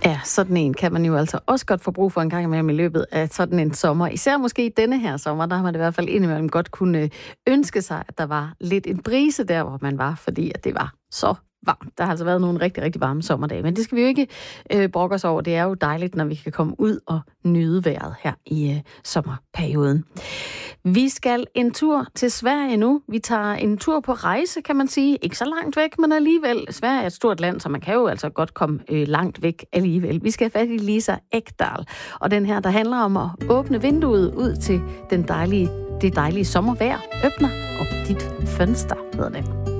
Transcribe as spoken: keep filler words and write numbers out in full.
Ja, sådan en kan man jo altså også godt få brug for en gang imellem i løbet af sådan en sommer. Især måske i denne her sommer, der har man i hvert fald indimellem godt kunne ønske sig, at der var lidt en brise der, hvor man var, fordi at det var så varmt. Der har altså været nogle rigtig, rigtig varme sommerdage, men det skal vi jo ikke øh, brokke os over. Det er jo dejligt, når vi kan komme ud og nyde vejret her i øh, sommerperioden. Vi skal en tur til Sverige nu. Vi tager en tur på rejse, kan man sige. Ikke så langt væk, men alligevel. Sverige er et stort land, så man kan jo altså godt komme øh, langt væk alligevel. Vi skal have fat i Lisa Ekdahl, og den her, der handler om at åbne vinduet ud til den dejlige, det dejlige sommervejr. Öppna op dit fönster, hedder det.